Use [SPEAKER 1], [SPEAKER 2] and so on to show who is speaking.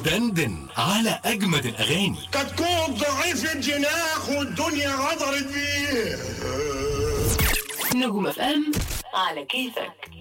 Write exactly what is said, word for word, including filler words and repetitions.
[SPEAKER 1] دندن على أجمد الأغاني.
[SPEAKER 2] كتكون ضعيف الجناح والدنيا غدرت بيه.
[SPEAKER 3] نجوم اف ام على كيفك.